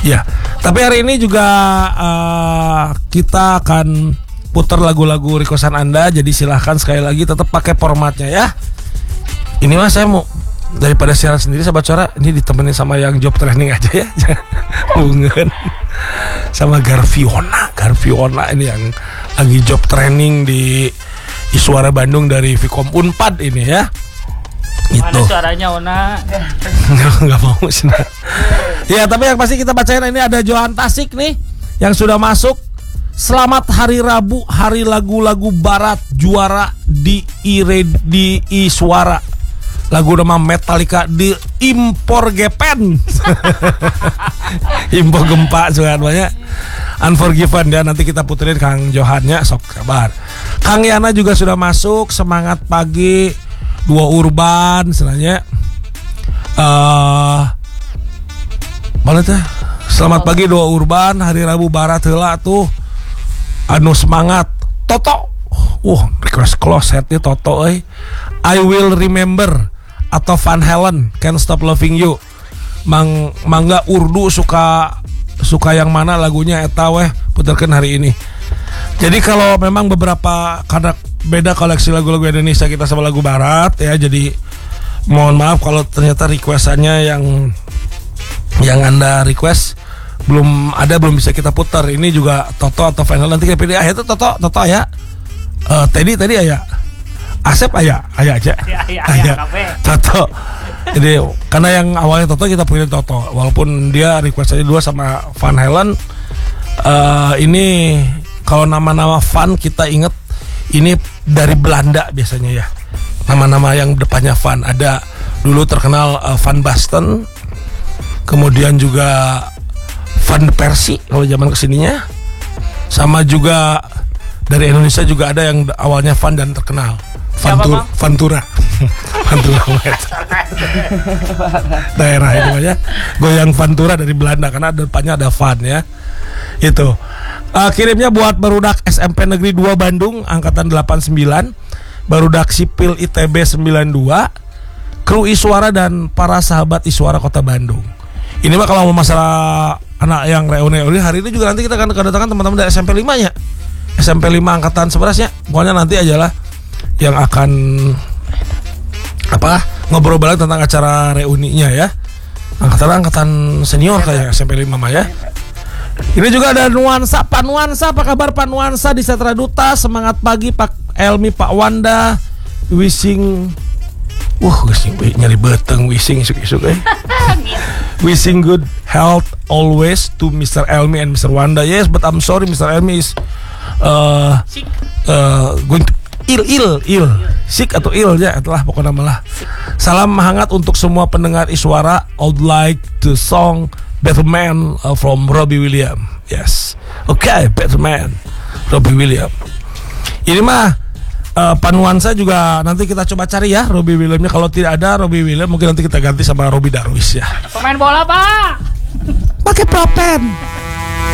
Ya, tapi hari ini juga kita akan putar lagu-lagu requestan Anda. Jadi silahkan sekali lagi tetap pakai formatnya ya. Ini mas saya mau daripada siaran sendiri sahabat suara, ini ditemenin sama yang job training aja ya. Jangan sama Garviona ini yang lagi job training di Iswara Bandung dari Vkom Unpad ini ya. Mana suaranya Ona? Nggak mau sih. Ya tapi yang pasti kita bacain ini ada Johan Tasik nih yang sudah masuk. Selamat hari Rabu, hari lagu-lagu barat juara di Iswara. Lagu nama Metallica di Impor Gepen. Impor gempa sebenarnya. Unforgiven ya, nanti kita puterin Kang Johannya, sok kabar. Kang Yana juga sudah masuk. Semangat pagi Dua Urban sebenarnya. Mana tuh? Selamat pagi Dua Urban, hari Rabu barat heula tuh. Anu semangat Toto. Request closetnya Toto I Will Remember atau Van Halen Can't Stop Loving You. Mangga Urdu suka yang mana lagunya eta weh puterkeun hari ini. Jadi kalau memang beberapa karena beda koleksi lagu-lagu Indonesia kita sama lagu barat ya, jadi mohon maaf kalau ternyata requestannya yang Anda request belum bisa kita putar. Ini juga Toto atau Van Halen, nanti kita pilih itu Toto ya. Teddy aya. Asep aya aja. Aya. Toto. Jadi karena yang awalnya Toto kita pilih Toto, walaupun dia request aja dua sama Van Halen. Ini kalau nama-nama Van kita inget ini dari Belanda biasanya ya. Nama-nama yang depannya Van, ada dulu terkenal Van Basten, kemudian juga Van Persie kalau zaman kesininya, sama juga dari Indonesia juga ada yang awalnya Van dan terkenal. Ventura. Daerah itu aja. Goyang Ventura dari Belanda karena depannya ada Van ya. Itu. Kirimnya buat Barudak SMP Negeri 2 Bandung angkatan 89, Barudak Sipil ITB 92, kru Iswara dan para sahabat Iswara Kota Bandung. Ini mah kalau mau masalah anak yang reuni hari ini juga nanti kita akan kedatangan teman-teman dari SMP 5-nya. SMP 5 angkatan 11-nya. Pokoknya nanti ajalah yang akan ngobrol balik tentang acara reuninya ya. Angkatan senior kayak SMP 5 mah ya. Ini juga ada Nuansa, Pak Nuansa, apa kabar Pak Nuansa di Setra Duta? Semangat pagi Pak Elmi, Pak Wanda. Wishing nyari beteng wishing isuk-isuk Wishing good health always to Mr. Elmi and Mr. Wanda. Yes, but I'm sorry Mr. Elmi is going to ill sick atau ill ya, itulah pokoknya malah. Salam hangat untuk semua pendengar Iswara. I would like to song Better Man from Robbie Williams. Yes, okay, Better Man Robbie Williams. Ini mah Panuansa juga nanti kita coba cari ya Robbie Williamsnya. Kalau tidak ada Robbie Williams mungkin nanti kita ganti sama Robbie Darwis ya. Pemain bola Pak, pakai propen.